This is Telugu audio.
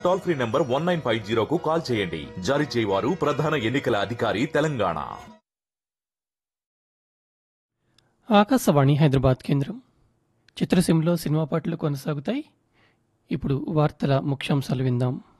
టోల్ ఫ్రీ నంబర్ 1950కు కాల్ చేయండి. జారీ చేయవారు ప్రధాన ఎన్నికల అధికారి తెలంగాణ. ఆకాశవాణి హైదరాబాద్ కేంద్రం. చిత్రసీమలో సినిమా పాటలు కొనసాగుతాయి. ఇప్పుడు వార్తల ముఖ్యాంశాలు విందాం.